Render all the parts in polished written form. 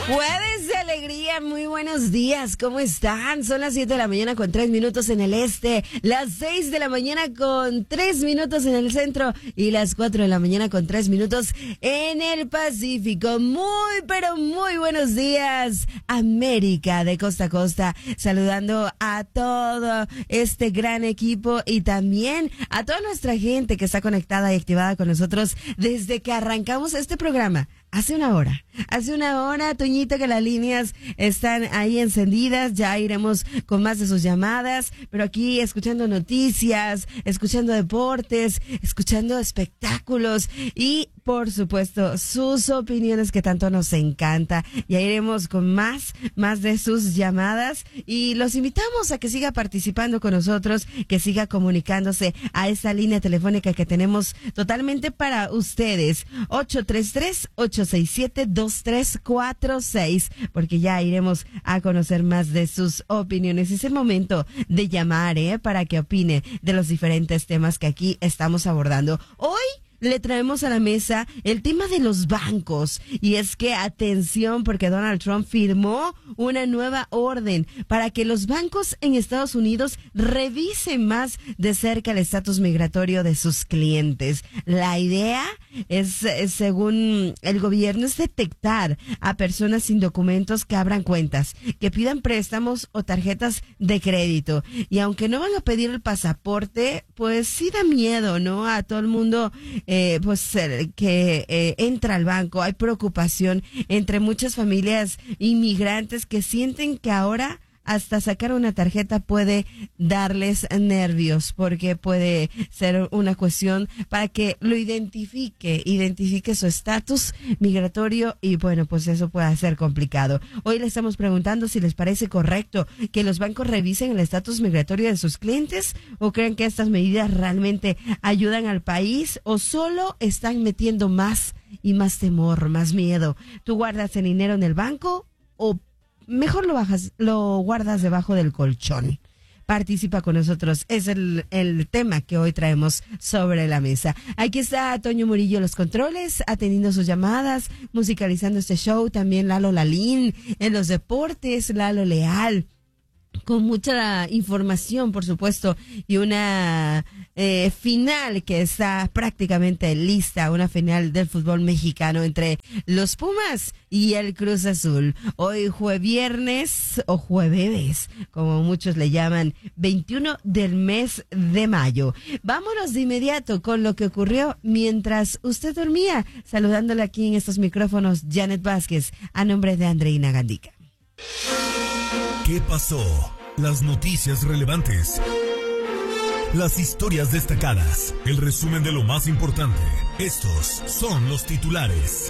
Jueves de alegría, muy buenos días, ¿cómo están? Son las 7 de la mañana con 3 minutos en el este, las 6 de la mañana con 3 minutos en el centro y las 4 de la mañana con 3 minutos en el Pacífico. Pero muy buenos días, América de costa a costa, saludando a todo este gran equipo y también a toda nuestra gente que está conectada y activada con nosotros desde que arrancamos este programa. Hace una hora, Toñito, que las líneas están ahí encendidas, ya iremos con más de sus llamadas, pero aquí escuchando noticias, escuchando deportes, escuchando espectáculos y, por supuesto, sus opiniones que tanto nos encanta. Ya iremos con más de sus llamadas y los invitamos a que siga participando con nosotros, que siga comunicándose a esa línea telefónica que tenemos totalmente para ustedes, 833-867-2346, porque ya iremos a conocer más de sus opiniones. Es el momento de llamar, para que opine de los diferentes temas que aquí estamos abordando. Hoy le traemos a la mesa el tema de los bancos. Y es que, atención, porque Donald Trump firmó una nueva orden para que los bancos en Estados Unidos revisen más de cerca el estatus migratorio de sus clientes. La idea es, según el gobierno, es detectar a personas sin documentos que abran cuentas, que pidan préstamos o tarjetas de crédito. Y aunque no van a pedir el pasaporte, pues sí da miedo, ¿no? A todo el mundo que entra al banco. Hay preocupación entre muchas familias inmigrantes que sienten que ahora hasta sacar una tarjeta puede darles nervios, porque puede ser una cuestión para que lo identifique su estatus migratorio y bueno, pues eso puede ser complicado. Hoy le estamos preguntando si les parece correcto que los bancos revisen el estatus migratorio de sus clientes, o creen que estas medidas realmente ayudan al país o solo están metiendo más y más temor, más miedo. ¿Tú guardas el dinero en el banco o mejor lo guardas debajo del colchón? Participa con nosotros, es el tema que hoy traemos sobre la mesa. Aquí está Toño Murillo, los controles, atendiendo sus llamadas, musicalizando este show. También Lalo Lalín en los deportes, Lalo Leal, con mucha información, por supuesto, y una final que está prácticamente lista, una final del fútbol mexicano entre los Pumas y el Cruz Azul. Hoy jueves, o jueves, como muchos le llaman, 21 del mes de mayo. Vámonos de inmediato con lo que ocurrió mientras usted dormía, saludándole aquí en estos micrófonos, Janet Vázquez, a nombre de Andreina Gandica. ¿Qué pasó? Las noticias relevantes. Las historias destacadas. El resumen de lo más importante. Estos son los titulares.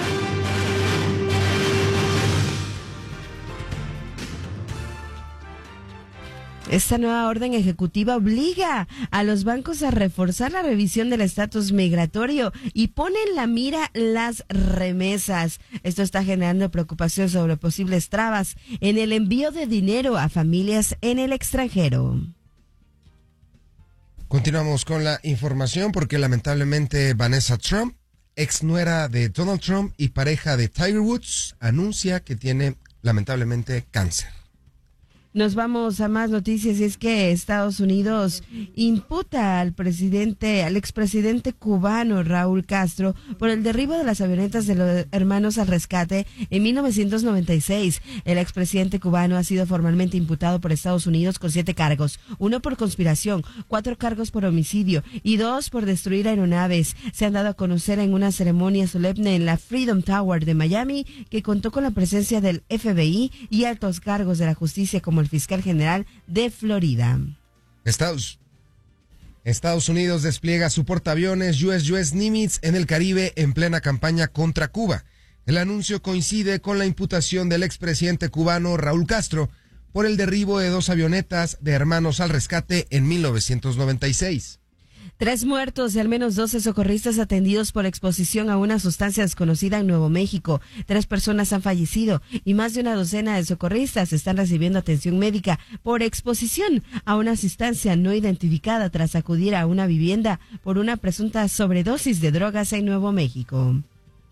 Esta nueva orden ejecutiva obliga a los bancos a reforzar la revisión del estatus migratorio y pone en la mira las remesas. Esto está generando preocupación sobre posibles trabas en el envío de dinero a familias en el extranjero. Continuamos con la información porque lamentablemente Vanessa Trump, ex nuera de Donald Trump y pareja de Tiger Woods, anuncia que tiene lamentablemente cáncer. Nos vamos a más noticias, y es que Estados Unidos imputa al expresidente cubano Raúl Castro por el derribo de las avionetas de los hermanos al rescate en 1996. El expresidente cubano ha sido formalmente imputado por Estados Unidos con 7 cargos, 1 por conspiración, 4 cargos por homicidio y 2 por destruir aeronaves. Se han dado a conocer en una ceremonia solemne en la Freedom Tower de Miami, que contó con la presencia del FBI y altos cargos de la justicia como el fiscal general de Florida. Estados Unidos despliega su portaaviones USS Nimitz en el Caribe en plena campaña contra Cuba. El anuncio coincide con la imputación del expresidente cubano Raúl Castro por el derribo de 2 avionetas de hermanos al rescate en 1996. 3 muertos y al menos 12 socorristas atendidos por exposición a una sustancia desconocida en Nuevo México. 3 personas han fallecido y más de una docena de socorristas están recibiendo atención médica por exposición a una sustancia no identificada tras acudir a una vivienda por una presunta sobredosis de drogas en Nuevo México.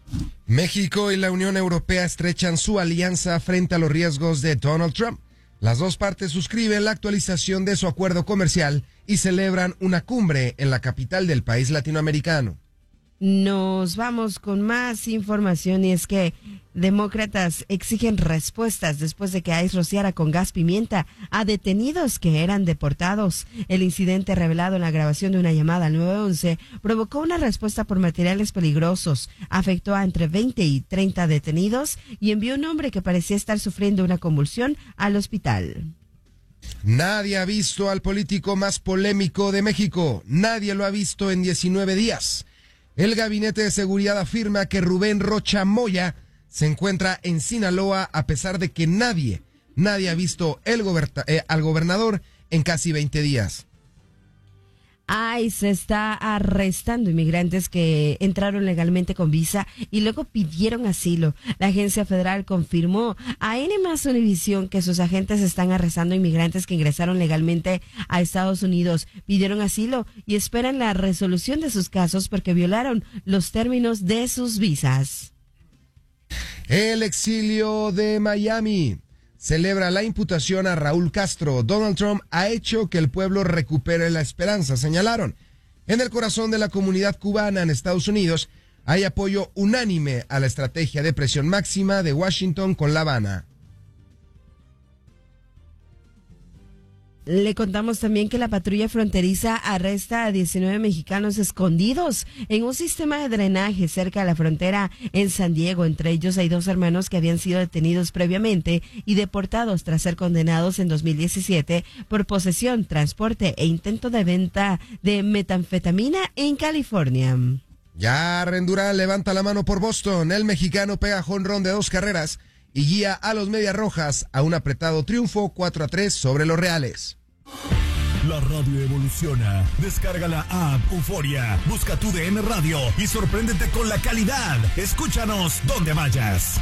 México y la Unión Europea estrechan su alianza frente a los riesgos de Donald Trump. Las dos partes suscriben la actualización de su acuerdo comercial y celebran una cumbre en la capital del país latinoamericano. Nos vamos con más información y es que demócratas exigen respuestas después de que ICE rociara con gas pimienta a detenidos que eran deportados. El incidente revelado en la grabación de una llamada al 911 provocó una respuesta por materiales peligrosos, afectó a entre 20 y 30 detenidos y envió un hombre que parecía estar sufriendo una convulsión al hospital. Nadie ha visto al político más polémico de México. Nadie lo ha visto en 19 días. El Gabinete de Seguridad afirma que Rubén Rocha Moya se encuentra en Sinaloa a pesar de que nadie ha visto al gobernador en casi 20 días. ICE está arrestando inmigrantes que entraron legalmente con visa y luego pidieron asilo. La agencia federal confirmó a N+ Univisión que sus agentes están arrestando inmigrantes que ingresaron legalmente a Estados Unidos, pidieron asilo y esperan la resolución de sus casos porque violaron los términos de sus visas. El exilio de Miami celebra la imputación a Raúl Castro. Donald Trump ha hecho que el pueblo recupere la esperanza, señalaron. En el corazón de la comunidad cubana en Estados Unidos hay apoyo unánime a la estrategia de presión máxima de Washington con La Habana. Le contamos también que la patrulla fronteriza arresta a 19 mexicanos escondidos en un sistema de drenaje cerca de la frontera en San Diego. Entre ellos hay 2 hermanos que habían sido detenidos previamente y deportados tras ser condenados en 2017 por posesión, transporte e intento de venta de metanfetamina en California. Ya Rendurán levanta la mano por Boston. El mexicano pega jonrón de 2 carreras y guía a los Medias Rojas a un apretado triunfo 4-3 sobre los Reales. La radio evoluciona. Descarga la app Euforia, busca tu DN Radio y sorpréndete con la calidad. Escúchanos donde vayas.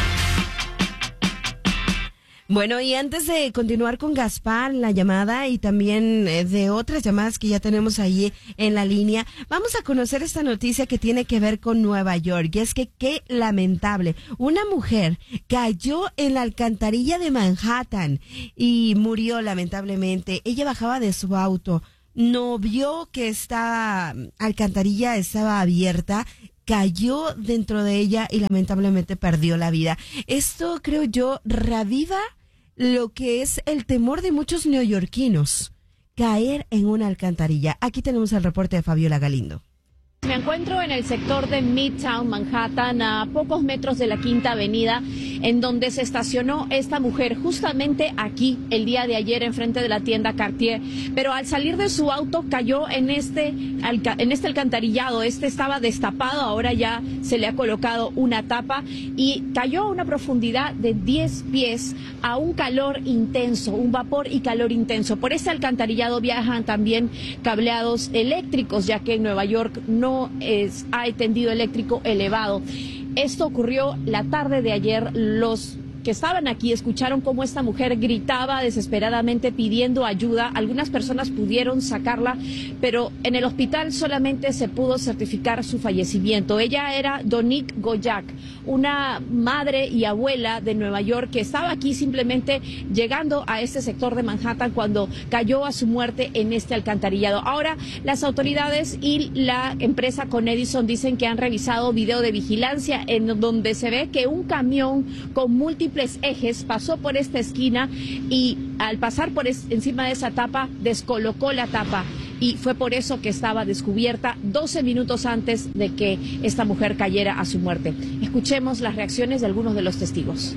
Bueno, y antes de continuar con Gaspar, la llamada y también de otras llamadas que ya tenemos ahí en la línea, vamos a conocer esta noticia que tiene que ver con Nueva York. Y es que qué lamentable, una mujer cayó en la alcantarilla de Manhattan y murió lamentablemente. Ella bajaba de su auto, no vio que esta alcantarilla estaba abierta, cayó dentro de ella y lamentablemente perdió la vida. Esto, creo yo, reaviva lo que es el temor de muchos neoyorquinos, caer en una alcantarilla. Aquí tenemos el reporte de Fabiola Galindo. Me encuentro en el sector de Midtown Manhattan, a pocos metros de la Quinta Avenida, en donde se estacionó esta mujer justamente aquí el día de ayer enfrente de la tienda Cartier. Pero al salir de su auto cayó en este alcantarillado. Este estaba destapado, ahora ya se le ha colocado una tapa y cayó a una profundidad de 10 pies a un calor intenso, un vapor y calor intenso. Por este alcantarillado viajan también cableados eléctricos, ya que en Nueva York no hay tendido eléctrico elevado. Esto ocurrió la tarde de ayer. Los que estaban aquí escucharon cómo esta mujer gritaba desesperadamente pidiendo ayuda. Algunas personas pudieron sacarla, pero en el hospital solamente se pudo certificar su fallecimiento. Ella era Donique Goyak, una madre y abuela de Nueva York que estaba aquí simplemente llegando a este sector de Manhattan cuando cayó a su muerte en este alcantarillado. Ahora las autoridades y la empresa Con Edison dicen que han revisado video de vigilancia en donde se ve que un camión con múltiples ejes pasó por esta esquina y al pasar por encima de esa tapa descolocó la tapa y fue por eso que estaba descubierta 12 minutos antes de que esta mujer cayera a su muerte. Escuchemos las reacciones de algunos de los testigos.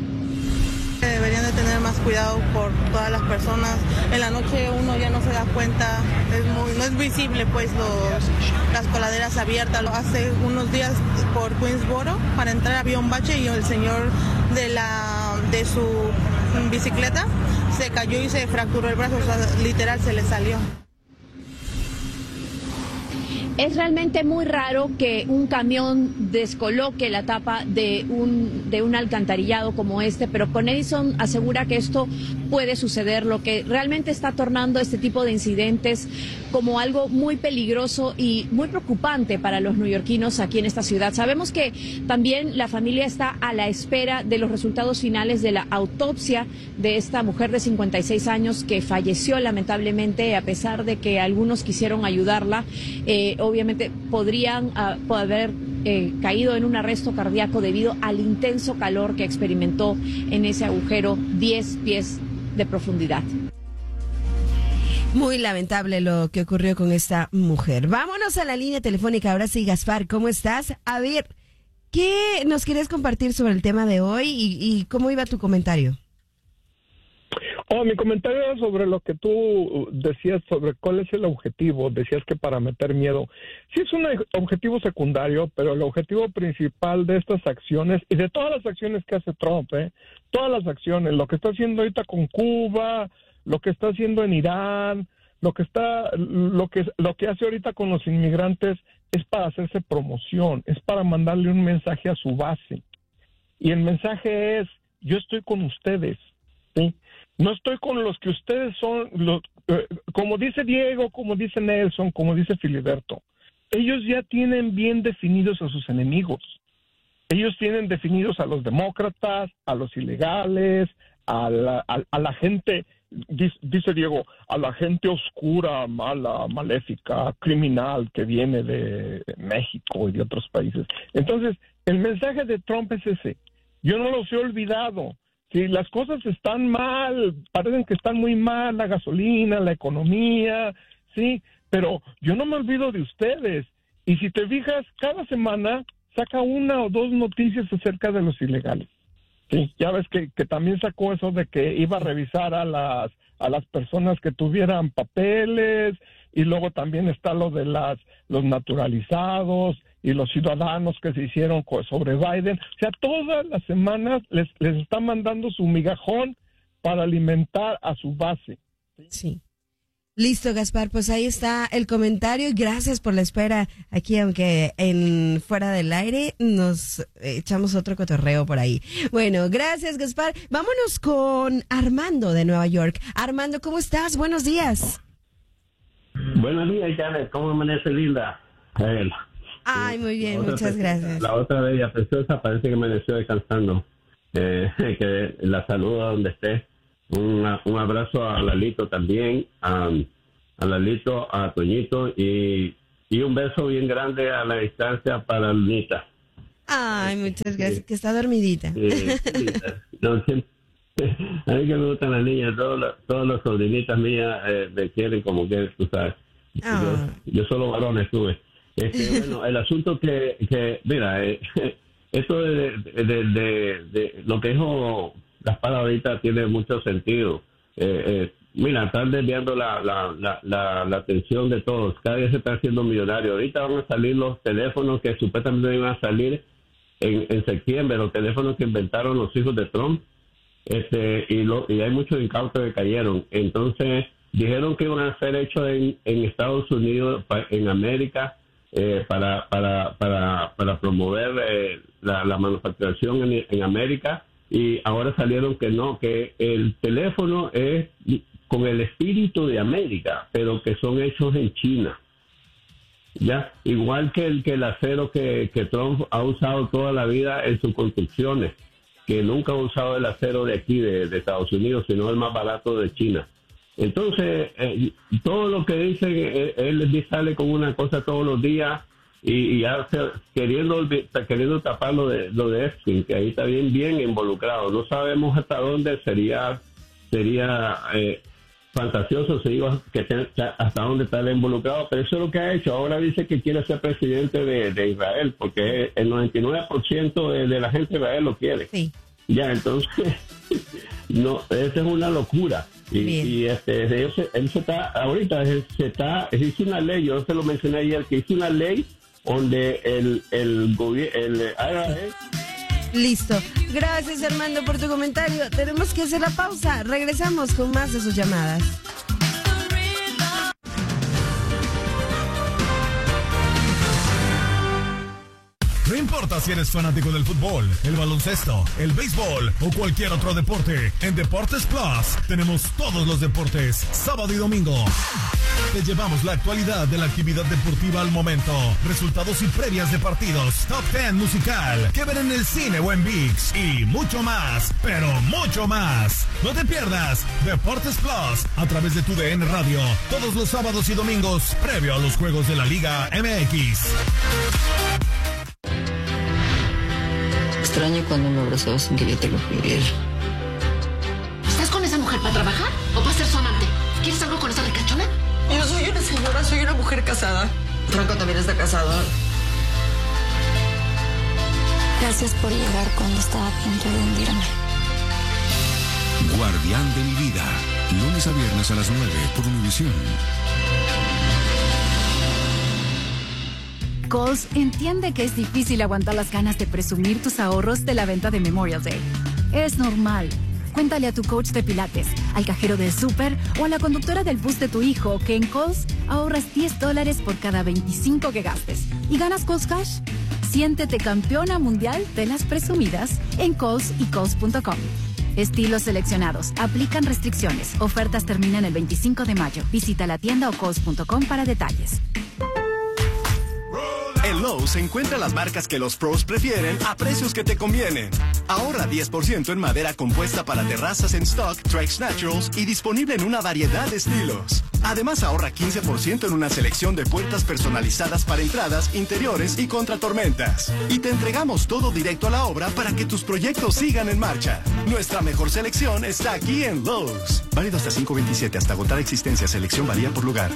Deberían de tener más cuidado por todas las personas. En la noche uno ya no se da cuenta, no es visible pues las coladeras abiertas. Hace unos días por Queensboro para entrar había un bache y el señor de su bicicleta se cayó y se fracturó el brazo, o sea, literal se le salió. Es realmente muy raro que un camión descoloque la tapa de un alcantarillado como este, pero con Edison asegura que esto puede suceder, lo que realmente está tornando este tipo de incidentes como algo muy peligroso y muy preocupante para los neoyorquinos aquí en esta ciudad. Sabemos que también la familia está a la espera de los resultados finales de la autopsia de esta mujer de 56 años que falleció lamentablemente, a pesar de que algunos quisieron ayudarla. Obviamente podrían haber caído en un arresto cardíaco debido al intenso calor que experimentó en ese agujero 10 pies de profundidad. Muy lamentable lo que ocurrió con esta mujer. Vámonos a la línea telefónica. Ahora sí, Gaspar, ¿cómo estás? A ver, ¿qué nos quieres compartir sobre el tema de hoy y cómo iba tu comentario? Mi comentario era sobre lo que tú decías sobre cuál es el objetivo. Decías que para meter miedo. Sí es un objetivo secundario, pero el objetivo principal de estas acciones y de todas las acciones que hace Trump, todas las acciones, lo que está haciendo ahorita con Cuba, lo que está haciendo en Irán, lo que hace ahorita con los inmigrantes es para hacerse promoción, es para mandarle un mensaje a su base. Y el mensaje es: yo estoy con ustedes, ¿sí? No estoy con los que ustedes son, como dice Diego, como dice Nelson, como dice Filiberto. Ellos ya tienen bien definidos a sus enemigos. Ellos tienen definidos a los demócratas, a los ilegales, a la gente, dice Diego, a la gente oscura, mala, maléfica, criminal que viene de México y de otros países. Entonces, el mensaje de Trump es ese: yo no los he olvidado. Si las cosas están mal, parecen que están muy mal, la gasolina, la economía, sí, pero yo no me olvido de ustedes. Y si te fijas, cada semana saca una o dos noticias acerca de los ilegales. Sí, ya ves que también sacó eso de que iba a revisar a las personas que tuvieran papeles, y luego también está lo de los naturalizados y los ciudadanos que se hicieron sobre Biden. O sea, todas las semanas les está mandando su migajón para alimentar a su base. Sí. Listo, Gaspar, pues ahí está el comentario y gracias por la espera aquí, aunque fuera del aire nos echamos otro cotorreo por ahí. Bueno, gracias, Gaspar. Vámonos con Armando de Nueva York. Armando, ¿cómo estás? Buenos días. Buenos días, Janet. ¿Cómo amanece, linda? Ay, muy bien, muchas gracias. La otra bella preciosa parece que amaneció descansando. Que la saluda donde esté. Un abrazo a Lalito también, a Lalito, a Toñito y un beso bien grande a la distancia para Lunita. Ay, muchas gracias, que está dormidita. No, a mí que me gustan las niñas, todas las sobrinitas mías me quieren como que, tú sabes. Yo solo varones tuve. Bueno, el asunto que mira, esto de lo que dijo Gaspar ahorita tiene mucho sentido. Mira, están desviando la atención de todos. Cada día se está haciendo millonario. Ahorita van a salir los teléfonos que supuestamente iban a salir en septiembre, los teléfonos que inventaron los hijos de Trump. Y hay muchos incautos que cayeron. Entonces, dijeron que iban a ser hechos en Estados Unidos, en América, para promover la manufacturación en América. Y ahora salieron que no, que el teléfono es con el espíritu de América, pero que son hechos en China. Ya, igual que el acero que Trump ha usado toda la vida en sus construcciones, que nunca ha usado el acero de aquí, de Estados Unidos, sino el más barato de China. Entonces, todo lo que dicen, él sale con una cosa todos los días y ya queriendo tapar lo de Epstein, que ahí está bien involucrado. No sabemos hasta dónde sería fantasioso si digo que hasta dónde está él involucrado, pero eso es lo que ha hecho. Ahora dice que quiere ser presidente de Israel, porque el 99% de la gente de Israel lo quiere. Sí. Ya, entonces, no, esa es una locura. Y él hizo una ley, yo se lo mencioné ayer, que hizo una ley donde el IRS. Listo. Gracias, Armando, por tu comentario. Tenemos que hacer la pausa. Regresamos con más de sus llamadas. importa si eres fanático del fútbol, el baloncesto, el béisbol o cualquier otro deporte, en Deportes Plus tenemos todos los deportes, sábado y domingo. Te llevamos la actualidad de la actividad deportiva al momento, resultados y previas de partidos, top 10 musical, que ver en el cine o en ViX y mucho más, pero mucho más. No te pierdas Deportes Plus a través de tu DN Radio, todos los sábados y domingos, previo a los juegos de la Liga MX. Extraño cuando me abrazabas sin que yo te lo pidiera. ¿Estás con esa mujer para trabajar o para ser su amante? ¿Quieres algo con esa ricachona? Yo soy una señora, soy una mujer casada. Franco también está casado. Gracias por llegar cuando estaba a punto de hundirme. Guardián de mi vida. Lunes a viernes a las 9 por Univisión. Kohl's entiende que es difícil aguantar las ganas de presumir tus ahorros de la venta de Memorial Day. Es normal. Cuéntale a tu coach de pilates, al cajero del súper o a la conductora del bus de tu hijo que en Kohl's ahorras $10 por cada 25 que gastes. ¿Y ganas Kohl's Cash? Siéntete campeona mundial de las presumidas en Kohl's y Kohl's.com. Estilos seleccionados. Aplican restricciones. Ofertas terminan el 25 de mayo. Visita la tienda o Kohl's.com para detalles. En Lowe's encuentra las marcas que los pros prefieren a precios que te convienen. Ahorra 10% en madera compuesta para terrazas en stock, Trex Naturals y disponible en una variedad de estilos. Además ahorra 15% en una selección de puertas personalizadas para entradas, interiores y contra tormentas. Y te entregamos todo directo a la obra para que tus proyectos sigan en marcha. Nuestra mejor selección está aquí en Lowe's. Válido hasta 5/27 hasta agotar existencia. Selección varía por lugar.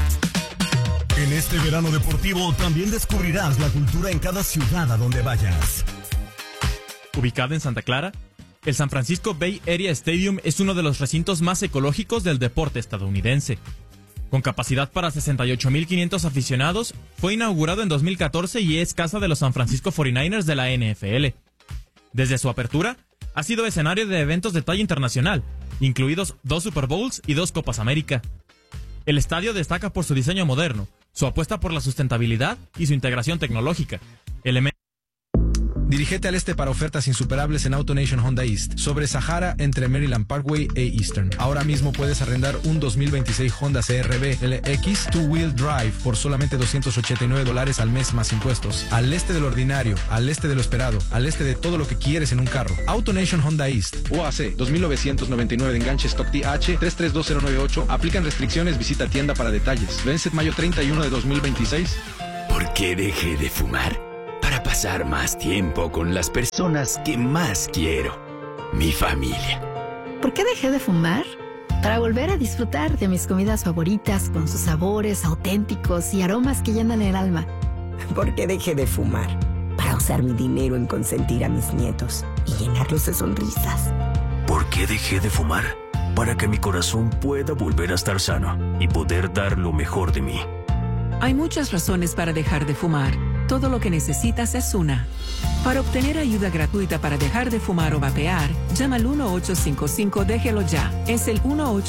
En este verano deportivo también descubrirás la cultura en cada ciudad a donde vayas. Ubicado en Santa Clara, el San Francisco Bay Area Stadium es uno de los recintos más ecológicos del deporte estadounidense. Con capacidad para 68,500 aficionados, fue inaugurado en 2014 y es casa de los San Francisco 49ers de la NFL. Desde su apertura, ha sido escenario de eventos de talla internacional, incluidos 2 Super Bowls y 2 Copas América. El estadio destaca por su diseño moderno, su apuesta por la sustentabilidad y su integración tecnológica. Dirígete al este para ofertas insuperables en AutoNation Honda East, sobre Sahara entre Maryland Parkway e Eastern. Ahora mismo puedes arrendar un 2026 Honda CR-V LX Two-Wheel Drive por solamente $289 al mes más impuestos. Al este de lo ordinario, al este de lo esperado, al este de todo lo que quieres en un carro. AutoNation Honda East, OAC, 2999 de enganche Stock TH, 332098. Aplican restricciones, visita tienda para detalles. Vence mayo 31 de 2026. ¿Por qué dejé de fumar? Para pasar más tiempo con las personas que más quiero, mi familia. ¿Por qué dejé de fumar? Para volver a disfrutar de mis comidas favoritas con sus sabores auténticos y aromas que llenan el alma. ¿Por qué dejé de fumar? Para usar mi dinero en consentir a mis nietos y llenarlos de sonrisas. ¿Por qué dejé de fumar? Para que mi corazón pueda volver a estar sano y poder dar lo mejor de mí. Hay muchas razones para dejar de fumar. Todo lo que necesitas es una. Para obtener ayuda gratuita para dejar de fumar o vapear, llama al 1-855-DÉJELO YA. Es el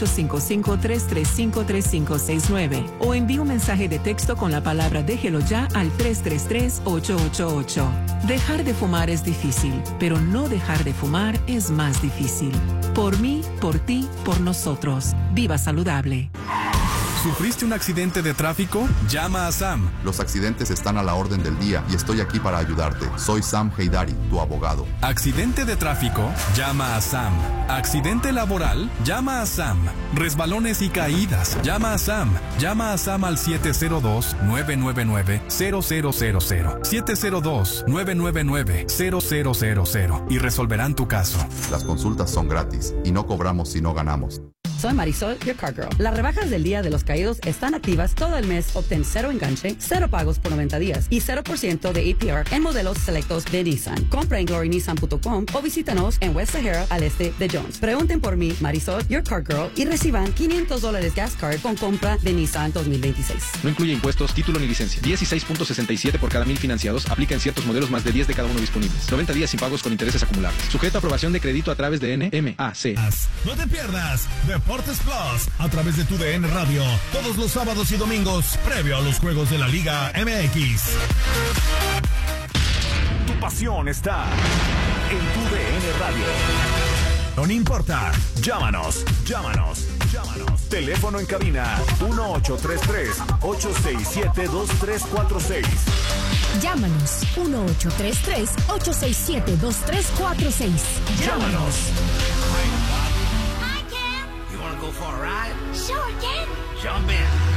1-855-335-3569. O envía un mensaje de texto con la palabra Déjelo Ya al 333-888. Dejar de fumar es difícil, pero no dejar de fumar es más difícil. Por mí, por ti, por nosotros. Viva saludable. ¿Sufriste un accidente de tráfico? Llama a Sam. Los accidentes están a la orden del día y estoy aquí para ayudarte. Soy Sam Heydari, tu abogado. ¿Accidente de tráfico? Llama a Sam. ¿Accidente laboral? Llama a Sam. ¿Resbalones y caídas? Llama a Sam. Llama a Sam al 702-999-0000. 702-999-0000 y resolverán tu caso. Las consultas son gratis y no cobramos si no ganamos. Soy Marisol, your car girl. Las rebajas del Día de los Caídos están activas todo el mes. Obtén 0 enganche, 0 pagos por 90 días y 0% de APR en modelos selectos de Nissan. Compra en glorynissan.com o visítanos en West Sahara al este de Jones. Pregunten por mí, Marisol, your car girl, y reciban $500 gas card con compra de Nissan 2026. No incluye impuestos, título ni licencia. 16.67 por cada 1,000 financiados. Aplica en ciertos modelos, más de 10 de cada uno disponibles. 90 días sin pagos con intereses acumulables. Sujeto a aprobación de crédito a través de NMAC. No te pierdas Deportes Plus a través de tu DN Radio todos los sábados y domingos previo a los juegos de la Liga MX. pasión está en tu DN Radio. No importa, llámanos. Teléfono en cabina 1833-867-2346. Llámanos 1833-867-2346. Llámanos. Hi, Ken. You wanna go for a ride? Sure, Ken. Jump in.